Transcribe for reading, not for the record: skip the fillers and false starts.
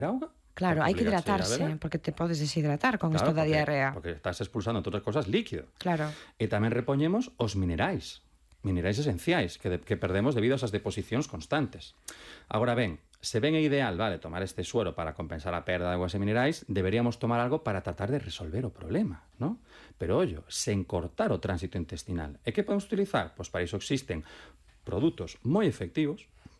auga. Claro, hai que obrigarse a hidratarse, beber. porque te podes deshidratar con Claro, isto da diarrea. porque estás expulsando, entre outras cosas, líquido. Claro. E tamén repoñemos os minerais esenciais que perdemos debido a esas deposicións constantes. Agora ben, se ben é ideal, vale, tomar este suero para compensar a perda de augas e minerais, deberíamos tomar algo para tratar de resolver o problema, ¿no? Pero, ollo, sen cortar o tránsito intestinal. E que podemos utilizar? Pois para iso existen produtos moi efectivos